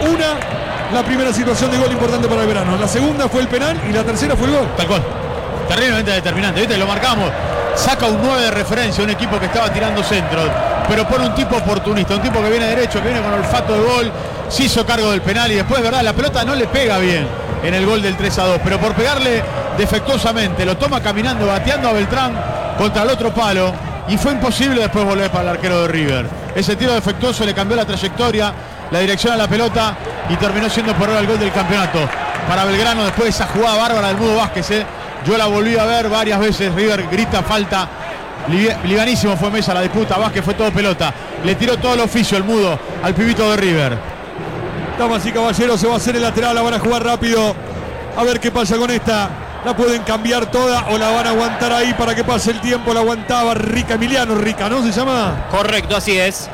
la primera situación de gol importante para Belgrano. La segunda fue el penal y la tercera fue el gol. Tal cual. Terriblemente determinante. ¿Viste? Lo marcamos. Saca un 9 de referencia, un equipo que estaba tirando centros, pero pone un tipo oportunista, un tipo que viene derecho, que viene con olfato de gol, se hizo cargo del penal y después, verdad, la pelota no le pega bien en el gol del 3-2, pero por pegarle defectuosamente, lo toma caminando, bateando a Beltrán contra el otro palo y fue imposible después volver para el arquero de River. Ese tiro defectuoso le cambió la trayectoria, la dirección a la pelota y terminó siendo por ahora el gol del campeonato para Belgrano después de esa jugada bárbara del Mudo Vázquez. Yo la volví a ver varias veces. River grita falta. Livianísimo fue Mesa la disputa. Vázquez fue todo pelota. Le tiró todo el oficio el Mudo al pibito de River. Damas y caballeros, se va a hacer el lateral. La van a jugar rápido. A ver qué pasa con esta. La pueden cambiar toda o la van a aguantar ahí para que pase el tiempo. La aguantaba Rica, Emiliano Rica, ¿no se llama? Correcto, así es.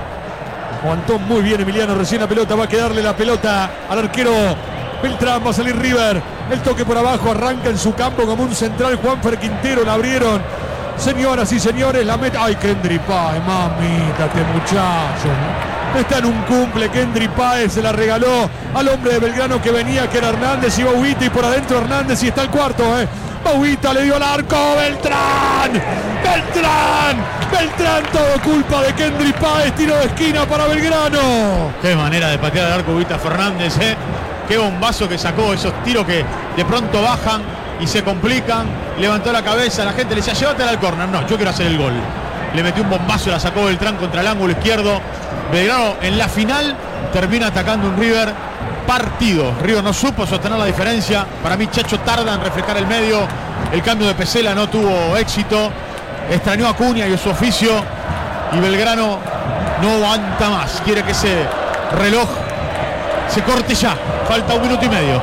Aguantó muy bien Emiliano recién la pelota. Va a quedarle la pelota al arquero Beltrán. Va a salir River. El toque por abajo, arranca en su campo como un central. Juanfer Quintero, la abrieron. Señoras y señores, la meta. ¡Ay, Kendry Páez! Mamita, este muchacho. Está en un cumple. Kendry Páez se la regaló al hombre de Belgrano que venía, que era Hernández. Y Bauita, y por adentro Hernández. Y está el cuarto, Bauita le dio al arco. ¡Beltrán! ¡Beltrán! ¡Beltrán! Todo culpa de Kendry Páez. Tiro de esquina para Belgrano. Qué manera de patear el arco Bauita Fernández, Qué bombazo que sacó, esos tiros que de pronto bajan y se complican. Levantó la cabeza, la gente le decía, llévatela al córner. No, yo quiero hacer el gol. Le metió un bombazo, la sacó Beltrán contra el ángulo izquierdo. Belgrano en la final termina atacando un River partido. River no supo sostener la diferencia. Para mí Chacho tarda en reflejar el medio. El cambio de Pesela no tuvo éxito. Extrañó a Acuña y a su oficio. Y Belgrano no aguanta más. Quiere que ese reloj se corte ya. Falta 1 minuto y medio.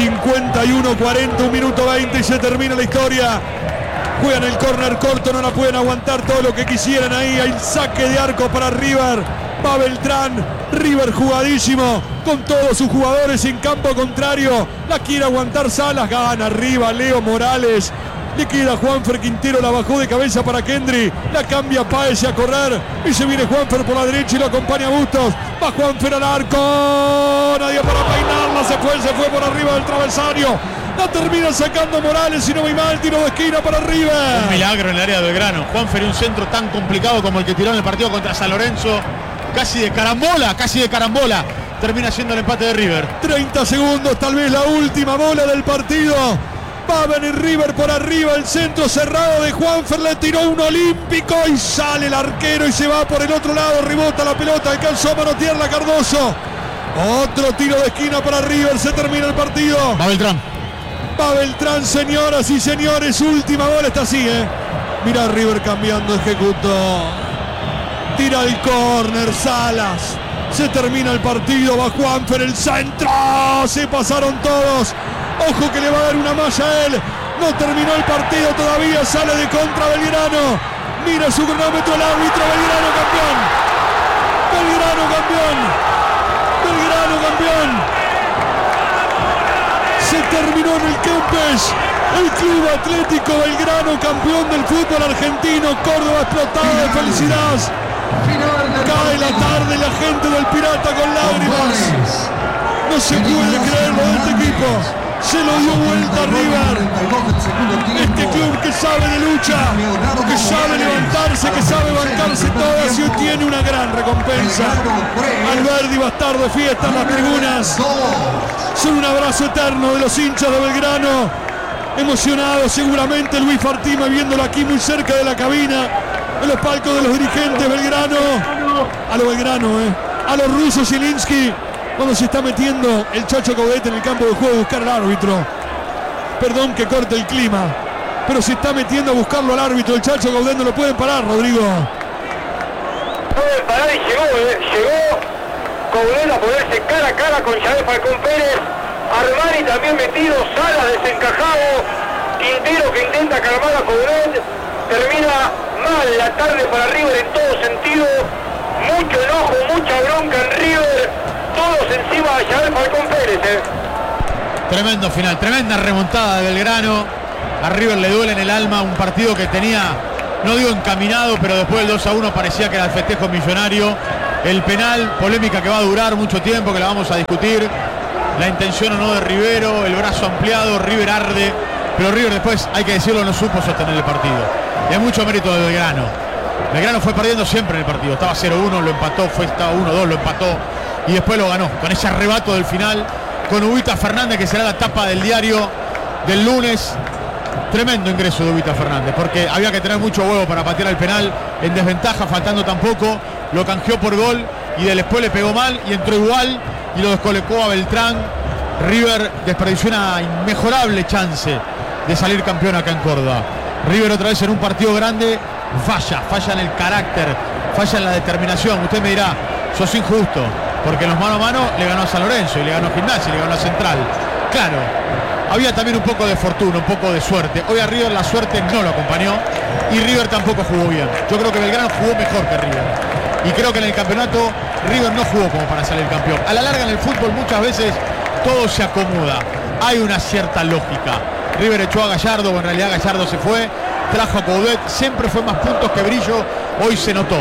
51-40, 1 minuto 20 y se termina la historia. Juegan el córner corto, no la pueden aguantar todo lo que quisieran ahí. Hay saque de arco para River. Va Beltrán. River jugadísimo con todos sus jugadores en campo contrario. La quiere aguantar Salas. Gana arriba Leo Morales. Le queda Juanfer Quintero, la bajó de cabeza para Kendry. La cambia Páez a correr. Y se viene Juanfer por la derecha y lo acompaña Bustos. Va Juanfer al arco. Nadie para peinarla. Se fue por arriba del travesaño. La termina sacando Morales y no muy mal. Tiro de esquina para River. Un milagro en el área de Belgrano. Juanfer, un centro tan complicado como el que tiró en el partido contra San Lorenzo. Casi de carambola. Termina siendo el empate de River. 30 segundos, tal vez la última bola del partido. Va a venir River por arriba, el centro cerrado de Juanfer, le tiró un olímpico y sale el arquero y se va por el otro lado, rebota la pelota, alcanzó a manotearla Cardoso. Otro tiro de esquina para River, se termina el partido. Va Beltrán. Va Beltrán, señoras y señores, última bola, está así, Mira River cambiando, ejecutó. Tira el córner, Salas. Se termina el partido, va Juanfer, el centro. Se pasaron todos. Ojo que le va a dar una malla a él. No terminó el partido todavía. Sale de contra Belgrano. Mira su cronómetro el árbitro. Belgrano campeón. Belgrano campeón. Belgrano campeón. Se terminó en el Kempes. El Club Atlético Belgrano campeón del fútbol argentino. Córdoba explotada de felicidad. Cae la tarde la gente del Pirata con lágrimas. No se puede creerlo de este equipo. Se lo dio vuelta a River. Este club que sabe de lucha, que sabe levantarse, que sabe bancarse todas y hoy tiene una gran recompensa. Alberdi va a estar de fiesta en las tribunas. Son un abrazo eterno de los hinchas de Belgrano. Emocionado seguramente Luis Fartima viéndolo aquí muy cerca de la cabina. En los palcos de los dirigentes Belgrano. A los Belgrano, a los rusos Zielinski. Cuando se está metiendo el Chacho Caudete en el campo de juego a buscar al árbitro. Perdón que corte el clima, pero se está metiendo a buscarlo al árbitro. El Chacho Caudete no lo pueden parar, Rodrigo. Pueden parar y llegó Caudete a ponerse cara a cara con Yael Falcón Pérez. Armani también metido, Salas desencajado. Quintero que intenta calmar a Caudete. Termina mal la tarde para River en todo sentido. Mucho enojo, mucha bronca en River. Todos encima de Yael Falcón Pérez. Tremendo final, tremenda remontada de Belgrano. A River le duele en el alma un partido que tenía, no digo encaminado, pero después del 2-1 parecía que era el festejo millonario. el penal, polémica que va a durar mucho tiempo, que la vamos a discutir. La intención o no de Rivero, el brazo ampliado, River arde, pero River después, hay que decirlo, no supo sostener el partido. Y hay mucho mérito de Belgrano. Belgrano fue perdiendo siempre en el partido, estaba 0-1, lo empató, estaba 1-2, lo empató y después lo ganó, con ese arrebato del final, con Ubita Fernández, que será la tapa del diario del lunes. Tremendo ingreso de Ubita Fernández, porque había que tener mucho huevo para patear el penal, en desventaja, faltando tan poco, lo canjeó por gol y después le pegó mal y entró igual y lo descolocó a Beltrán. River desperdició una inmejorable chance de salir campeón acá en Córdoba. River otra vez en un partido grande, falla en el carácter, falla en la determinación. Usted me dirá, sos injusto, porque en los mano a mano le ganó a San Lorenzo y le ganó a Gimnasia y le ganó a Central. Claro, había también un poco de fortuna, un poco de suerte. Hoy a River la suerte no lo acompañó y River tampoco jugó bien. Yo creo que Belgrano jugó mejor que River. Y creo que en el campeonato River no jugó como para salir campeón. A la larga en el fútbol muchas veces todo se acomoda. Hay una cierta lógica. River echó a Gallardo, o en realidad Gallardo se fue. Trajo a Coudet, siempre fue más puntos que brillo. Hoy se notó.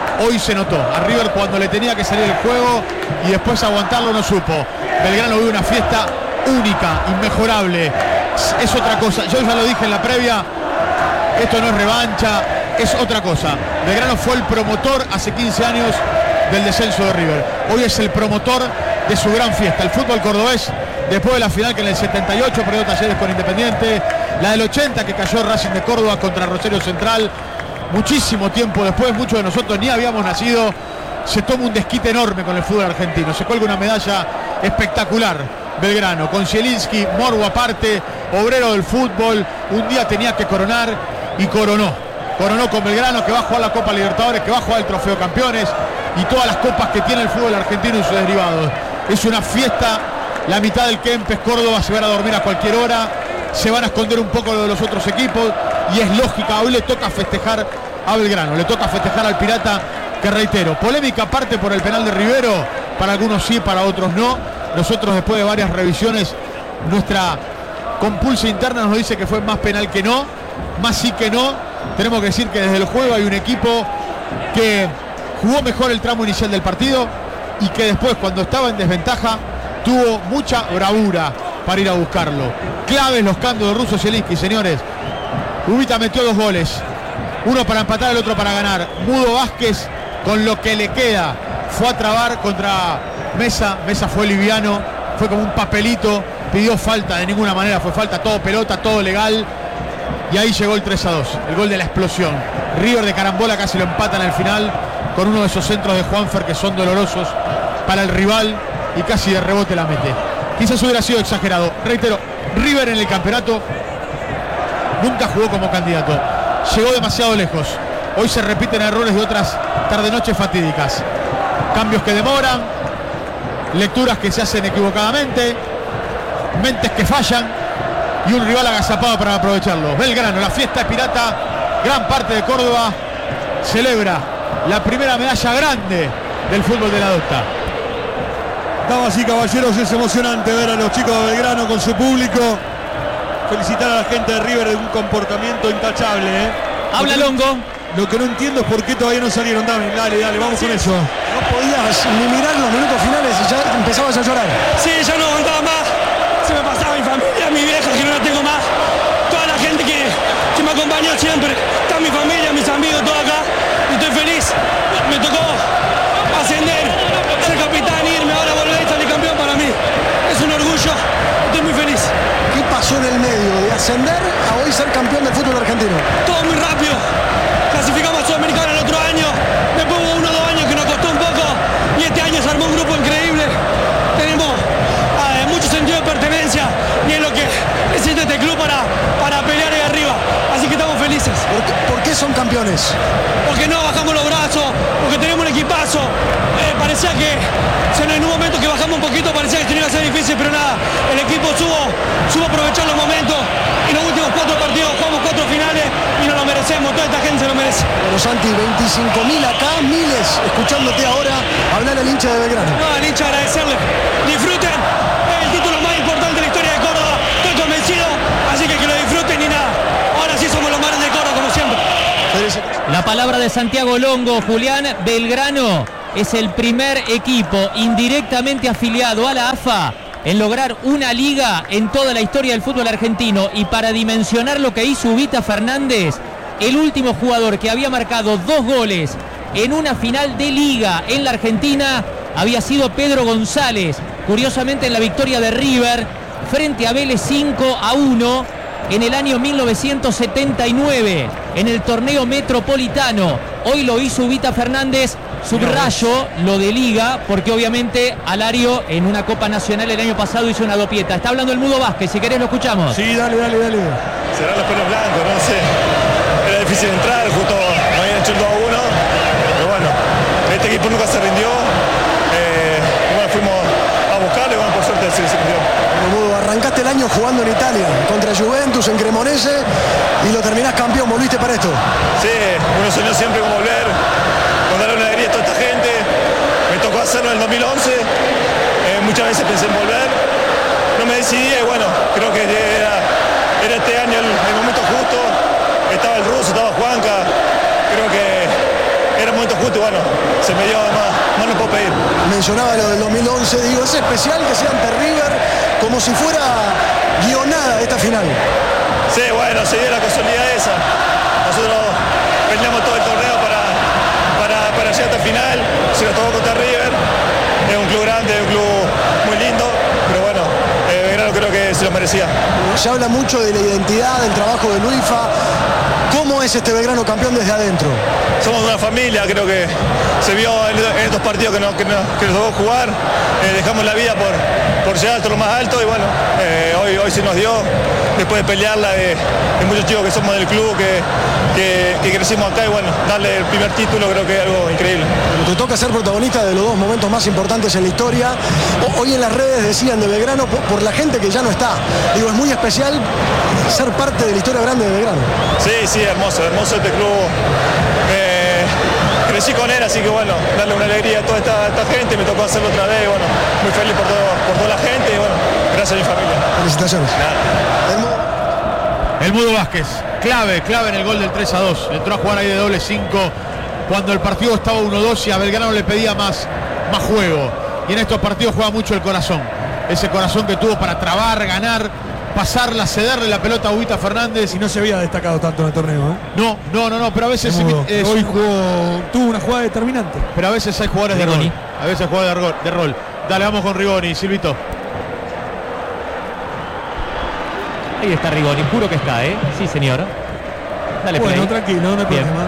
A River cuando le tenía que salir el juego y después aguantarlo no supo. Belgrano vive una fiesta única, inmejorable. Es otra cosa. Yo ya lo dije en la previa. Esto no es revancha, es otra cosa. Belgrano fue el promotor hace 15 años del descenso de River. Hoy es el promotor de su gran fiesta. El fútbol cordobés, después de la final que en el 78 perdió Talleres con Independiente, la del 80 que cayó Racing de Córdoba contra Rosario Central, muchísimo tiempo después, muchos de nosotros ni habíamos nacido, se toma un desquite enorme con el fútbol argentino, se cuelga una medalla espectacular. Belgrano, con Zielinski, morbo aparte, obrero del fútbol, un día tenía que coronar y coronó con Belgrano, que va a jugar la Copa Libertadores, que va a jugar el Trofeo Campeones y todas las copas que tiene el fútbol argentino y sus derivados. Es una fiesta, la mitad del Kempes Córdoba se van a dormir a cualquier hora, se van a esconder un poco de los otros equipos y es lógica, hoy le toca festejar a Belgrano, le toca festejar al Pirata, que reitero, polémica aparte por el penal de Rivero, para algunos sí, para otros no. Nosotros después de varias revisiones, nuestra compulsa interna nos dice que fue más penal que no, más sí que no. Tenemos que decir que desde el juego hay un equipo que jugó mejor el tramo inicial del partido y que después, cuando estaba en desventaja, tuvo mucha bravura para ir a buscarlo. Claves los cambios de Russo Zielinski, señores. Ubita metió 2 goles, uno para empatar, el otro para ganar. Mudo Vázquez, con lo que le queda, fue a trabar contra Mesa fue liviano, fue como un papelito, pidió falta, de ninguna manera fue falta, todo pelota, todo legal. Y ahí llegó el 3-2, el gol de la explosión. River de carambola casi lo empatan al final con uno de esos centros de Juanfer que son dolorosos para el rival y casi de rebote la mete. Quizás hubiera sido exagerado. Reitero, River en el campeonato nunca jugó como candidato. Llegó demasiado lejos. Hoy se repiten errores de otras tarde-noches fatídicas. Cambios que demoran, lecturas que se hacen equivocadamente, mentes que fallan y un rival agazapado para aprovecharlo. Belgrano, la fiesta es pirata, gran parte de Córdoba celebra la primera medalla grande del fútbol de la Docta. Damas y caballeros, es emocionante ver a los chicos de Belgrano con su público. Felicitar a la gente de River de un comportamiento intachable. Habla Longo. Lo que no entiendo es por qué todavía no salieron. Dale, vamos con eso. No podías ni mirar los minutos finales y ya empezabas a llorar. Sí, ya no aguantaba más. Se me pasaba mi familia, mi vieja, que no la tengo más. Toda la gente que me acompañó siempre. Está mi familia, mis amigos, todo acá. Y estoy feliz. Me tocó ascender, ser capitán, irme, ahora volver y salir campeón para mí. Es un orgullo. Estoy muy feliz. ¿Qué pasó en el medio de ascender a hoy ser campeón del fútbol argentino? Todo muy rápido. Clasificamos a Sudamericana el otro año. Después hubo 1 o 2 años que nos costó un poco. Y este año se armó un grupo increíble. Tenemos mucho sentido de pertenencia. Y es lo que necesita este club para pelear ahí arriba. Así que estamos felices. ¿Por qué son campeones? Porque no bajamos los brazos. Porque tenemos un equipazo. Parecía que en un momento que bajamos un poquito parecía que tenía que ser difícil. Pero nada, el equipo supo aprovechar los momentos. Y los últimos 4 partidos jugamos 4 finales. Y nos lo merecemos. Toda esta gente se lo merece. Bueno, Santi, 25.000 acá, miles escuchándote ahora hablar al hincha de Belgrano. No, al hincha agradecerle. Disfruten. Es el título más importante de la historia de Córdoba. Estoy convencido. Así que lo disfruten y nada. Ahora sí somos los mares de Córdoba, como siempre. La palabra de Santiago Longo, Julián. Belgrano es el primer equipo indirectamente afiliado a la AFA en lograr una liga en toda la historia del fútbol argentino. Y para dimensionar lo que hizo Ubita Fernández, el último jugador que había marcado 2 goles en una final de liga en la Argentina había sido Pedro González, curiosamente en la victoria de River frente a Vélez 5-1 en el año 1979 en el torneo metropolitano. Hoy lo hizo Ubita Fernández. Subrayo lo de liga porque obviamente Alario en una Copa Nacional el año pasado hizo una dopieta. Está hablando el Mudo Vázquez, si querés lo escuchamos. Sí, dale. Serán los pelos blancos, no sé. Era difícil entrar, justo me habían hecho el 2-1. Pero bueno, este equipo nunca se rindió. Bueno, fuimos a buscarlo y bueno, por suerte se rindió. Mudo, arrancaste el año jugando en Italia, contra Juventus, en Cremonese, y lo terminás campeón, volviste para esto. Sí, uno soñó siempre con volver, con darle una alegría a toda esta gente. Me tocó hacerlo en el 2011, muchas veces pensé en volver, no me decidí y bueno, creo que era este año el momento justo. Estaba el ruso, estaba Juanca, creo que era el momento justo y bueno, se me dio más no puedo pedir. Mencionaba lo del 2011, digo, es especial que sea ante River, como si fuera guionada esta final. Sí, bueno, se dio la casualidad esa. Nosotros peleamos todo el torneo para llegar hasta el final, se nos tocó contra River, es un club grande, es un club muy lindo, pero bueno, Belgrano creo que se lo merecía. Se habla mucho de la identidad, del trabajo de Luifa. ¿Cómo es este Belgrano campeón desde adentro? Somos una familia, creo que se vio en estos partidos que nos tocó jugar, dejamos la vida por llegar hasta lo más alto y bueno, hoy se nos dio, después de pelearla de muchos chicos que somos del club, que crecimos acá y bueno, darle el primer título creo que es algo increíble. Te toca ser protagonista de los 2 momentos más importantes en la historia. Hoy en las redes decían de Belgrano por la gente que ya no está. Digo, es muy especial ser parte de la historia grande de Belgrano. Sí, hermoso este club. Crecí con él, así que bueno, darle una alegría a toda esta gente, me tocó hacerlo otra vez, bueno, muy feliz por toda la gente y bueno, gracias a mi familia. Felicitaciones. El Mudo Vázquez, clave en el gol del 3-2, entró a jugar ahí de doble 5 cuando el partido estaba 1-2 y a Belgrano le pedía más juego, y en estos partidos juega mucho el corazón, ese corazón que tuvo para trabar, ganar, pasarla, cederle la pelota a Ubita Fernández. Y no se había destacado tanto en el torneo, ¿eh? No, pero a veces hoy tuvo una jugada determinante. Pero a veces hay jugadores de rol. A veces jugadores de rol. Dale, vamos con Rigoni, Silvito. Ahí está Rigoni, juro que está, ¿eh? Sí, señor. Dale, bueno, play. tranquilo, no hay problema.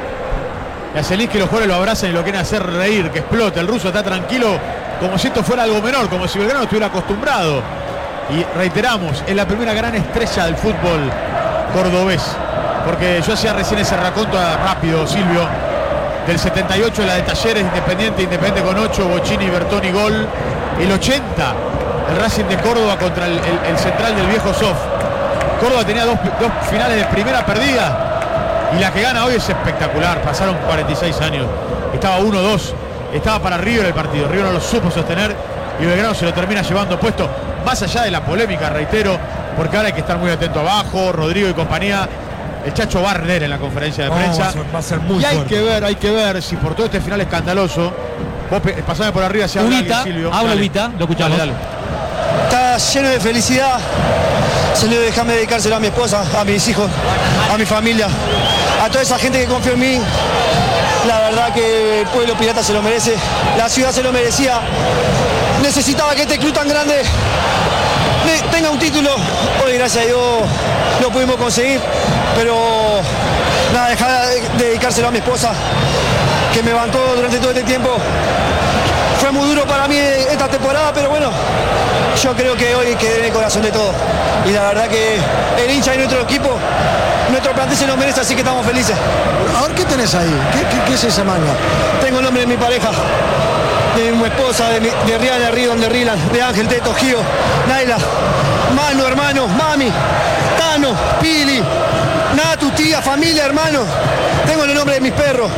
Y a Celis que los jugadores lo abrazan y lo quieren hacer reír, que explote. El ruso está tranquilo, como si esto fuera algo menor, como si Belgrano estuviera acostumbrado. Y reiteramos, es la primera gran estrella del fútbol cordobés. Porque yo hacía recién ese raconto rápido, Silvio, del 78, la de Talleres, Independiente con 8, Bochini, Bertoni, gol. El 80, el Racing de Córdoba contra el central del viejo Sof. Córdoba tenía dos finales de primera perdida y la que gana hoy es espectacular. Pasaron 46 años, estaba 1-2, estaba para River el partido. River no lo supo sostener y Belgrano se lo termina llevando puesto. Más allá de la polémica, reitero, porque ahora hay que estar muy atento abajo, Rodrigo y compañía. El Chacho va a arder en la conferencia de prensa. Va a ser muy y hay fuerte. que ver si por todo este final escandaloso, vos pasame por arriba, si habla alguien, Silvio. Habla Ubita, lo escuchamos. Dale. Está lleno de felicidad. Señor, déjame dedicárselo a mi esposa, a mis hijos, a mi familia, a toda esa gente que confía en mí. La verdad que el pueblo pirata se lo merece, la ciudad se lo merecía. Necesitaba que este club tan grande tenga un título. Hoy, gracias a Dios, lo pudimos conseguir. Pero nada, dejar de dedicárselo a mi esposa, que me bancó durante todo este tiempo. Fue muy duro para mí esta temporada, pero bueno, yo creo que hoy quedé en el corazón de todos. Y la verdad que el hincha y nuestro equipo, nuestro plantel se lo merece, así que estamos felices. A ver, ¿qué tenés ahí? ¿Qué es esa manga? Tengo el nombre de mi pareja, de mi esposa, de Rihanna, de Rilan, de Ángel, Teto, Gio, Naila, Manu, hermano, Mami, Tano, Pili, Natu, tía, familia, hermano. Tengo el nombre de mis perros.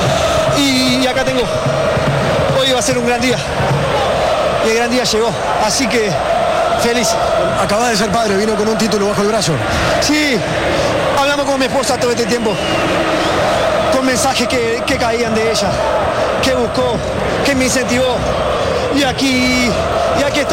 Y acá tengo. Hoy va a ser un gran día. Y el gran día llegó. Así que feliz. Acabás de ser padre, vino con un título bajo el brazo. Sí, hablamos con mi esposa todo este tiempo. Con mensajes que caían de ella. que buscó, que me incentivó. Y aquí está.